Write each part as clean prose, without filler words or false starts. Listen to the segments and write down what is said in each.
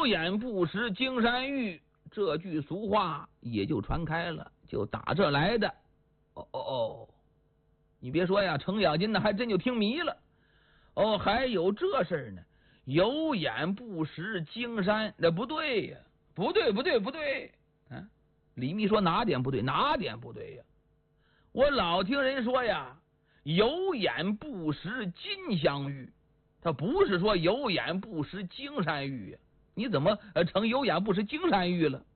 眼不识金山玉，这句俗话也就传开了，就打这来的。你别说呀，程咬金呢还真就听迷了。还有这事儿呢？有眼不识金山，那不对呀，不对。李密说哪点不对？哪点不对呀？我老听人说呀，有眼不识金镶玉，他不是说有眼不识金山玉呀？你怎么成有眼不识金山玉了？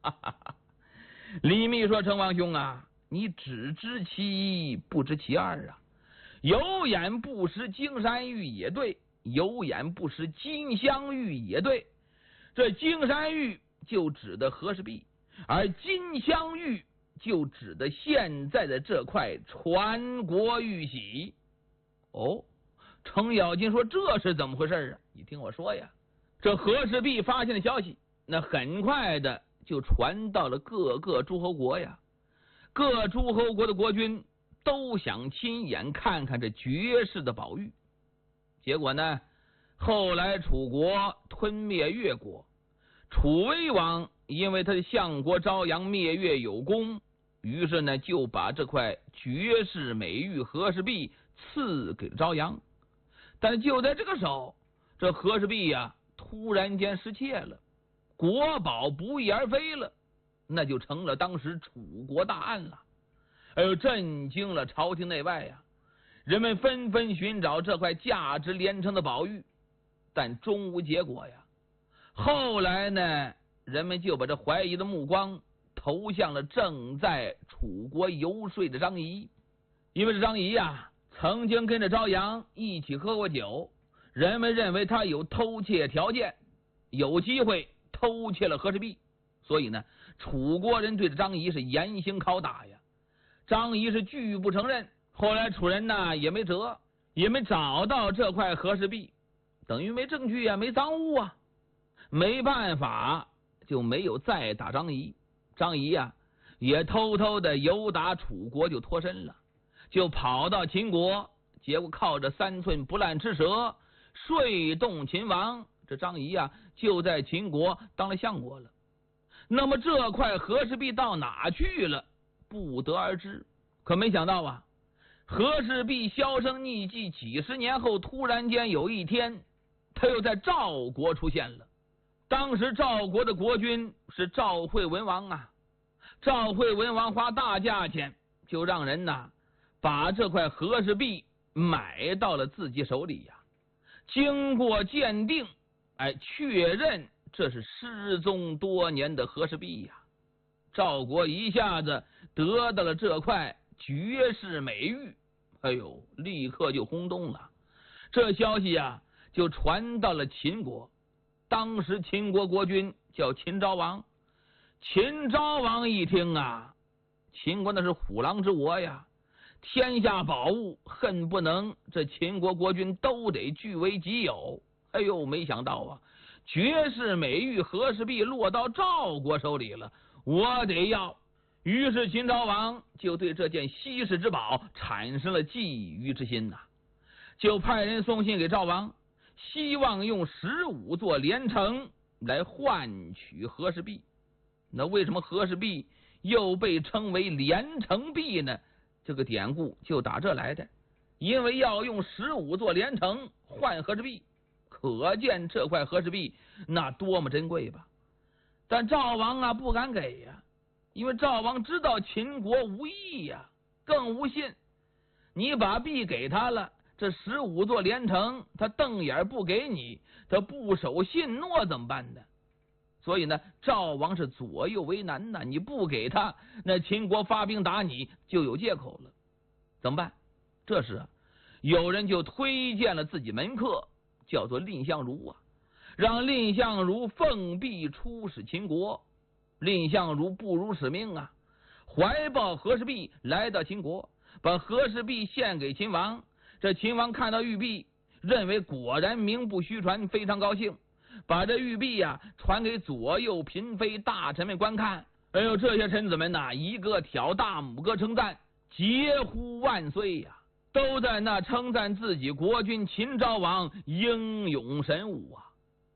李密说：“程王兄啊，你只知其一，不知其二啊。有眼不识金山玉也对，有眼不识金镶玉也对。这金山玉就指的和氏璧，而金镶玉就指的现在的这块传国玉玺。”程咬金说：“这是怎么回事啊？你听我说呀，这和氏璧发现的消息，那很快的就传到了各个诸侯国呀。各诸侯国的国君都想亲眼看看这绝世的宝玉。结果呢，后来楚国吞灭越国，楚威王因为他的相国昭阳灭越有功，于是呢就把这块绝世美玉和氏璧赐给了昭阳。但就在这个时候，这和氏璧呀突然间失窃了，国宝不翼而飞了，那就成了当时楚国大案了。震惊了朝廷内外呀！人们纷纷寻找这块价值连城的宝玉，但终无结果呀。后来呢，人们就把这怀疑的目光投向了正在楚国游说的张仪，因为这张仪呀曾经跟着昭阳一起喝过酒，人们认为他有偷窃条件，有机会偷窃了和氏璧，所以呢，楚国人对着张仪是严刑拷打呀。张仪是拒不承认，后来楚人呢也没辙，也没找到这块和氏璧，等于没证据啊，没赃物啊，没办法，就没有再打张仪。张仪啊也偷偷的由打楚国就脱身了，就跑到秦国，结果靠着3寸不烂之舌说动秦王，这张仪啊就在秦国当了相国了。那么这块和氏璧到哪去了？不得而知。可没想到啊，和氏璧销声匿迹几十年后，突然间有一天，他又在赵国出现了。当时赵国的国君是赵惠文王啊，赵惠文王花大价钱就让人把这块和氏璧买到了自己手里呀。经过鉴定，确认这是失踪多年的和氏璧呀。赵国一下子得到了这块绝世美玉，立刻就轰动了。这消息就传到了秦国。当时秦国国君叫秦昭王，秦昭王一听秦国那是虎狼之国呀，天下宝物恨不能这秦国国君都得据为己有。没想到绝世美玉和氏璧落到赵国手里了，我得要。于是秦昭王就对这件稀世之宝产生了觊觎之心就派人送信给赵王，希望用15座连城来换取和氏璧。那为什么和氏璧又被称为连城璧呢？这个典故就打这来的，因为要用15座连城换和氏璧，可见这块和氏璧那多么珍贵吧。但赵王不敢给呀，因为赵王知道秦国无义呀，更无信。你把璧给他了，这15座连城他瞪眼不给你，他不守信诺怎么办呢？所以呢，赵王是左右为难呐。你不给他，那秦国发兵打你就有借口了。怎么办？这时有人就推荐了自己门客，叫做蔺相如让蔺相如奉璧出使秦国。蔺相如不辱使命怀抱和氏璧来到秦国，把和氏璧献给秦王。这秦王看到玉璧，认为果然名不虚传，非常高兴，把这玉璧传给左右嫔妃大臣们观看。这些臣子们一个挑大拇哥称赞，皆呼万岁呀，都在那称赞自己国君秦昭王英勇神武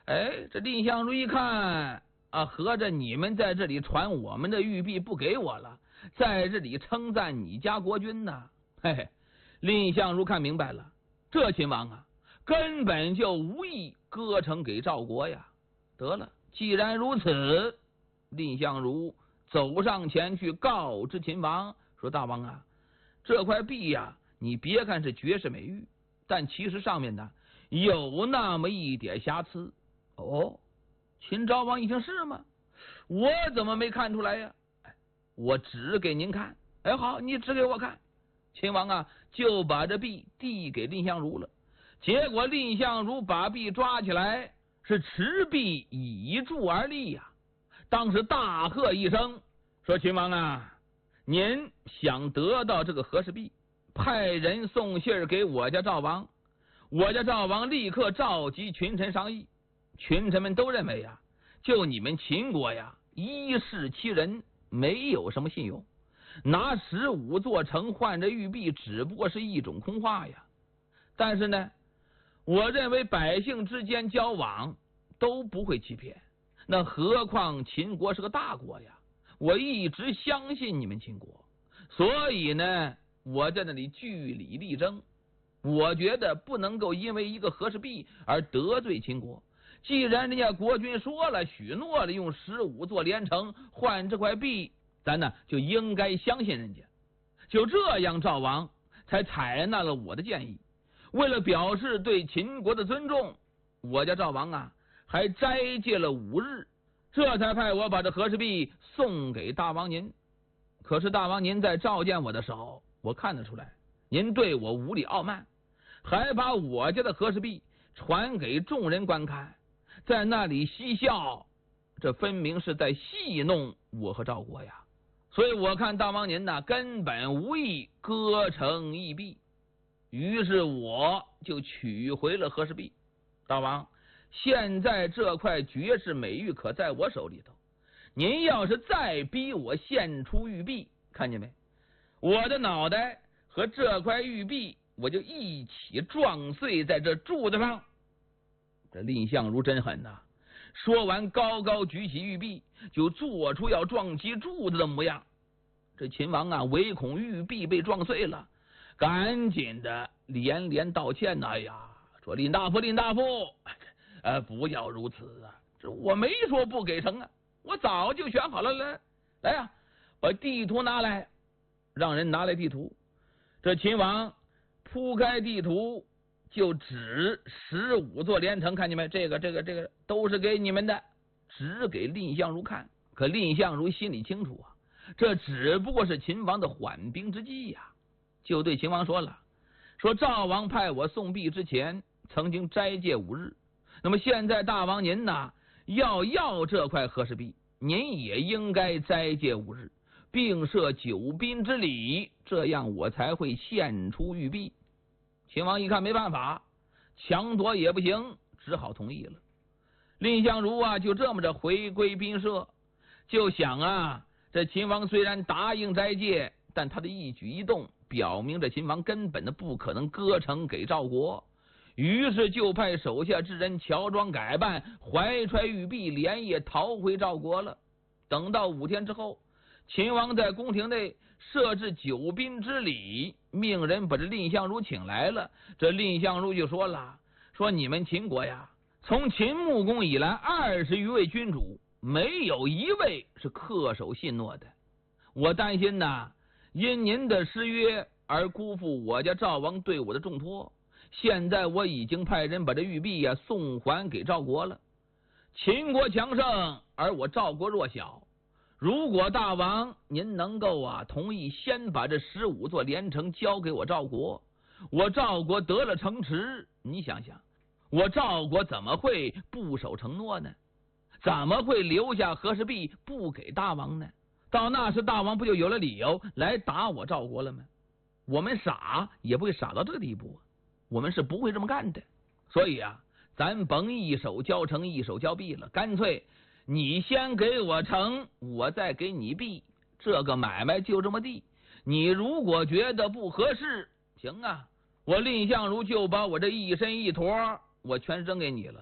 哎，这蔺相如一看啊，合着你们在这里传我们的玉璧不给我了，在这里称赞你家国君呢。嘿嘿，蔺相如看明白了，这秦王啊，根本就无意割城给赵国呀。得了，既然如此，蔺相如走上前去告知秦王，说大王啊，这块璧呀，你别看是绝世美玉，但其实上面呢有那么一点瑕疵。哦，秦昭王一听，是吗？我怎么没看出来呀？我指给您看。哎，好，你指给我看。秦王啊，就把这璧递给蔺相如了。结果蔺相如把璧抓起来，是持璧倚柱而立呀。当时大喝一声，说：“秦王啊，您想得到这个和氏璧，派人送信给我家赵王。我家赵王立刻召集群臣商议。群臣们都认为呀，就你们秦国呀，一世欺人，没有什么信用。拿15座城换着玉璧，只不过是一种空话呀。但是呢，我认为百姓之间交往都不会欺骗，那何况秦国是个大国呀？我一直相信你们秦国，所以呢，我在那里据理力争。我觉得不能够因为一个和氏璧而得罪秦国。既然人家国君说了，许诺了用15座连城换这块璧，咱呢就应该相信人家。就这样，赵王才采纳了我的建议。为了表示对秦国的尊重，我家赵王啊还斋戒了5日，这才派我把这和氏璧送给大王您。可是大王您在召见我的时候，我看得出来，您对我无礼傲慢，还把我家的和氏璧传给众人观看，在那里嬉笑，这分明是在戏弄我和赵国呀。所以我看大王您呢，根本无意割城易璧。于是我就取回了和氏璧。大王，现在这块绝世美玉可在我手里头，您要是再逼我献出玉璧，看见没？我的脑袋和这块玉璧我就一起撞碎在这柱子上。这蔺相如真狠呐！说完，高高举起玉璧，就做出要撞击柱子的模样。这秦王啊，唯恐玉璧被撞碎了，赶紧的连连道歉呐！哎呀，说蔺大夫，不要如此啊！这我没说不给城啊，我早就选好了了。来呀，把地图拿来，让人拿来地图。这秦王铺开地图，就指15座连城，看见没？这个都是给你们的，指给蔺相如看。可蔺相如心里清楚啊，这只不过是秦王的缓兵之计呀，就对秦王说了，说赵王派我送璧之前，曾经斋戒5日。那么现在大王您呢，要这块和氏璧，您也应该斋戒5日，并设9宾之礼，这样我才会献出玉璧。秦王一看没办法，强夺也不行，只好同意了。蔺相如啊，就这么着回归宾舍，就想啊，这秦王虽然答应斋戒，但他的一举一动表明这秦王根本的不可能割城给赵国。于是就派手下之人乔装改扮，怀揣玉璧，连夜逃回赵国了。等到5天之后，秦王在宫廷内设置9宾之礼，命人把这蔺相如请来了。这蔺相如就说了，说你们秦国呀，从秦穆公以来20余位君主，没有一位是恪守信诺的。我担心呐，因您的失约而辜负我家赵王对我的重托。现在我已经派人把这玉璧呀送还给赵国了。秦国强盛，而我赵国弱小。如果大王您能够同意先把这15座连城交给我赵国，我赵国得了城池，你想想，我赵国怎么会不守承诺呢？怎么会留下和氏璧不给大王呢？到那时大王不就有了理由来打我赵国了吗？我们傻也不会傻到这个地步，我们是不会这么干的。所以咱甭一手交城一手交璧了，干脆你先给我城，我再给你璧，这个买卖就这么地。你如果觉得不合适，行啊，我蔺相如就把我这一身一坨我全扔给你了。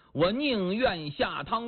我宁愿下汤